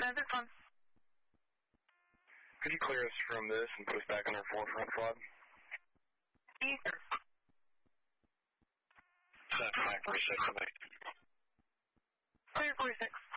this one. Could you clear us from this and put us back on our forefront squad? Yes, sir. 546, Clear 46.